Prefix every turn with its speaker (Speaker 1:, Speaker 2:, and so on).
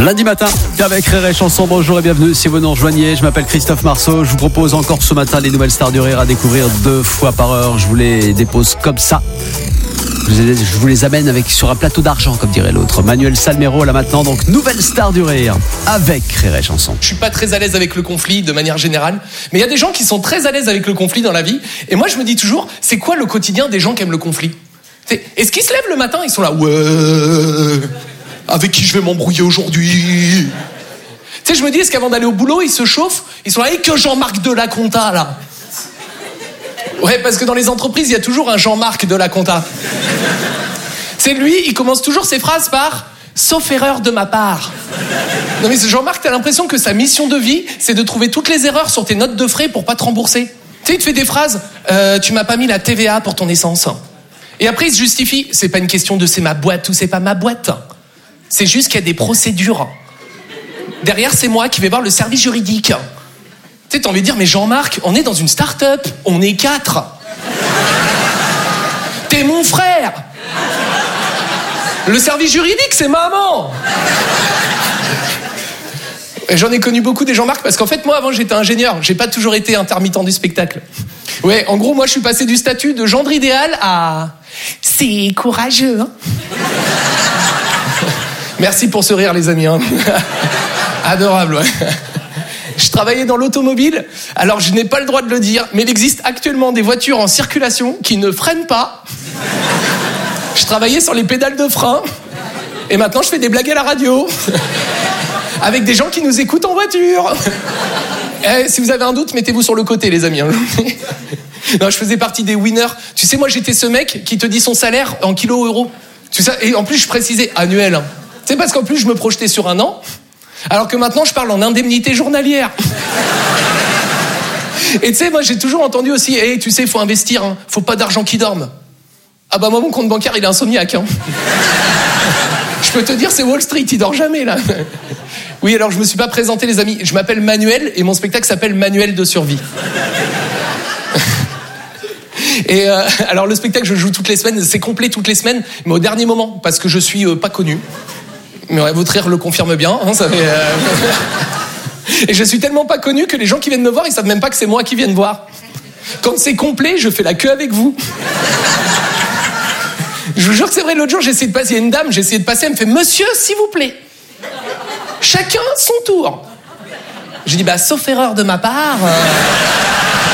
Speaker 1: Lundi matin, avec Rire et Chanson, bonjour et bienvenue si vous nous rejoignez. Je m'appelle Christophe Marceau, je vous propose encore ce matin les nouvelles stars du rire à découvrir 2 fois par heure. Je vous les dépose comme ça. Je vous les amène sur un plateau d'argent, comme dirait l'autre. Manuel Salmero, là maintenant, donc nouvelle star du rire, avec Rire et Chanson.
Speaker 2: Je suis pas très à l'aise avec le conflit de manière générale, mais il y a des gens qui sont très à l'aise avec le conflit dans la vie. Et moi, je me dis toujours, c'est quoi le quotidien des gens qui aiment le conflit ? Est-ce qu'ils se lèvent le matin, ils sont là, ouais, avec qui je vais m'embrouiller aujourd'hui ? Tu sais, je me dis, est-ce qu'avant d'aller au boulot, ils se chauffent ? Ils sont là, et que Jean-Marc de la Conta, là ? Ouais, parce que dans les entreprises, il y a toujours un Jean-Marc de la Conta. C'est lui, il commence toujours ses phrases par « sauf erreur de ma part ». Non mais Jean-Marc, t'as l'impression que sa mission de vie, c'est de trouver toutes les erreurs sur tes notes de frais pour pas te rembourser. Tu sais, il te fait des phrases « tu m'as pas mis la TVA pour ton essence ». Et après, il se justifie. C'est pas une question de c'est ma boîte ou c'est pas ma boîte. C'est juste qu'il y a des procédures. Derrière, c'est moi qui vais voir le service juridique. Tu sais, t'as envie de dire, mais Jean-Marc, on est dans une start-up, on est 4. T'es mon frère. Le service juridique, c'est maman. Et j'en ai connu beaucoup des Jean-Marc parce qu'en fait, moi, avant, j'étais ingénieur. J'ai pas toujours été intermittent du spectacle. Ouais, en gros, moi, je suis passé du statut de gendre idéal à... C'est courageux, hein. Merci pour ce rire, les amis, hein. Adorable, ouais. Je travaillais dans l'automobile, alors je n'ai pas le droit de le dire, mais il existe actuellement des voitures en circulation qui ne freinent pas. Je travaillais sur les pédales de frein, et maintenant je fais des blagues à la radio, avec des gens qui nous écoutent en voiture. Si vous avez un doute, mettez-vous sur le côté, les amis. Non, je faisais partie des winners. Tu sais, moi j'étais ce mec qui te dit son salaire en kilos-euros. Tu sais, et en plus je précisais annuel. Tu sais, parce qu'en plus je me projetais sur un an. Alors que maintenant, je parle en indemnité journalière. Et tu sais, moi, j'ai toujours entendu aussi, tu sais, il faut investir, hein, faut pas d'argent qui dorme. Ah bah moi, mon compte bancaire, il est insomniaque. Hein. Je peux te dire, c'est Wall Street, il dort jamais, là. Oui, alors je me suis pas présenté, les amis. Je m'appelle Manuel, et mon spectacle s'appelle Manuel de survie. Et alors, le spectacle, je joue toutes les semaines, c'est complet toutes les semaines, mais au dernier moment, parce que je suis pas connu. Mais ouais, votre rire le confirme bien, hein, ça fait, Et je suis tellement pas connu que les gens qui viennent me voir, ils savent même pas que c'est moi qui viens de voir. Quand c'est complet, je fais la queue avec vous. Je vous jure que c'est vrai, l'autre jour, j'ai essayé de passer, il y a une dame, j'ai essayé de passer, elle me fait « Monsieur, s'il vous plaît, chacun son tour ». J'ai dit « Bah, sauf erreur de ma part...